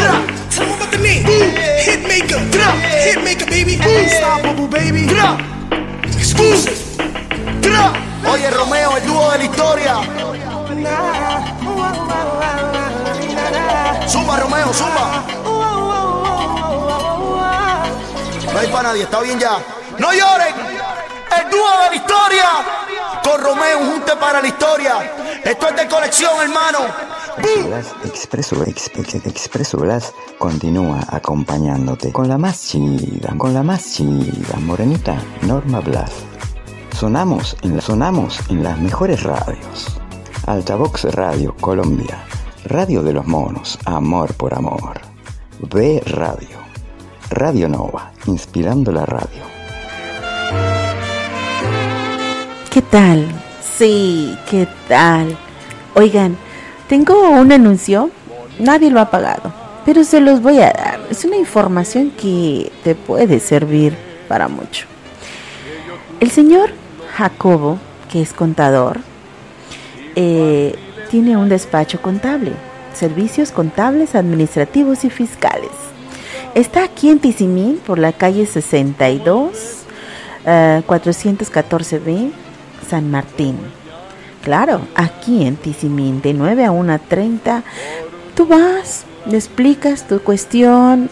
Tell them about the name. Hitmaker. Hitmaker, baby. Unstoppable, baby. Exclusive. Oye, Romeo, el dúo de la historia. Zumba, Romeo, zumba. No hay para nadie, está bien ya. ¡No lloren! El dúo de la historia. Con Romeo, un junte para la historia. Esto es de colección, hermano. Expreso Blas continúa acompañándote con la más chida, morenita Norma Blas. Sonamos en las mejores radios. Altavox Radio Colombia, Radio de los Monos, Amor por Amor. B Radio, Radio Nova, inspirando la radio. ¿Qué tal? Sí, ¿qué tal? Oigan, tengo un anuncio, nadie lo ha pagado, pero se los voy a dar. Es una información que te puede servir para mucho. El señor Jacobo, que es contador, tiene un despacho contable, servicios contables, administrativos y fiscales. Está aquí en Tizimín, por la calle 62, 414B, San Martín. Claro, aquí en Tizimín, de 9 a 1:30, tú vas, le explicas tu cuestión,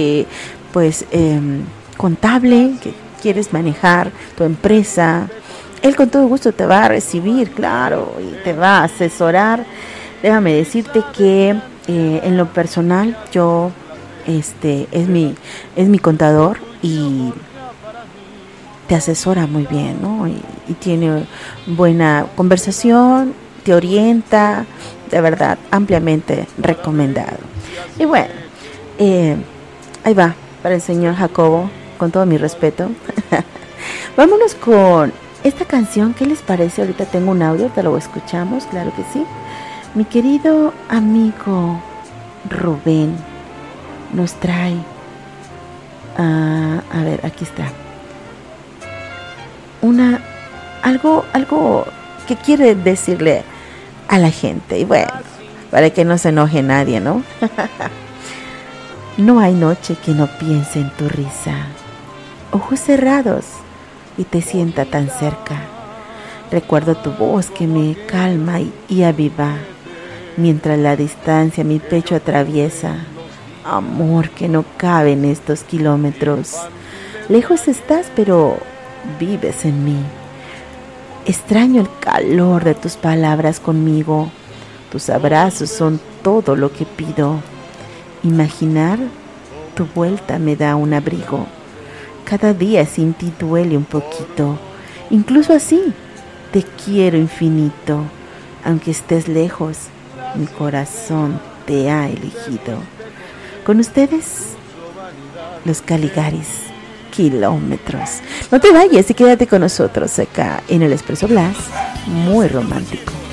contable, que quieres manejar tu empresa. Él con todo gusto te va a recibir, claro, y te va a asesorar. Déjame decirte que en lo personal, yo, es mi contador y te asesora muy bien, ¿no? Y tiene buena conversación, te orienta, de verdad, ampliamente recomendado. Y bueno, ahí va, para el señor Jacobo, con todo mi respeto. Vámonos con esta canción, ¿qué les parece? Ahorita tengo un audio, te lo escuchamos, claro que sí. Mi querido amigo Rubén nos trae, a ver, aquí está. Algo que quiere decirle a la gente, y bueno, para que no se enoje nadie, ¿no? No hay noche que no piense en tu risa, ojos cerrados y te sienta tan cerca. Recuerdo tu voz que me calma y aviva, mientras la distancia mi pecho atraviesa. Amor que no cabe en estos kilómetros. Lejos estás, pero vives en mí. Extraño el calor de tus palabras conmigo. Tus abrazos son todo lo que pido. Imaginar tu vuelta me da un abrigo. Cada día sin ti duele un poquito. Incluso así, te quiero infinito. Aunque estés lejos, mi corazón te ha elegido. Con ustedes, los Caligaris. Kilómetros. No te vayas y quédate con nosotros acá en el Expreso Blas, muy romántico.